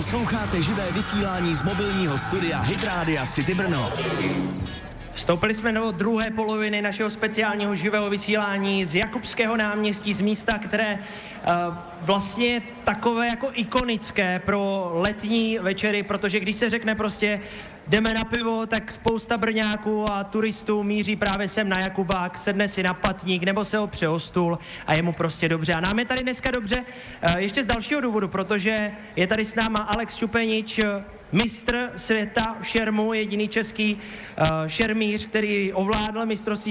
Posloucháte živé vysílání z mobilního studia Hit Rádia City Brno. Vstoupili jsme do druhé poloviny našeho speciálního živého vysílání z Jakubského náměstí, z místa, které vlastně je takové jako ikonické pro letní večery, protože když se řekne prostě jdeme na pivo, tak spousta Brňáků a turistů míří právě sem na Jakubák, sedne si na patník nebo se opře o stůl a je mu prostě dobře. A nám je tady dneska dobře ještě z dalšího důvodu, protože je tady s náma Alex Šupenič, mistr světa v šermu, jediný český šermíř, který ovládl mistrovství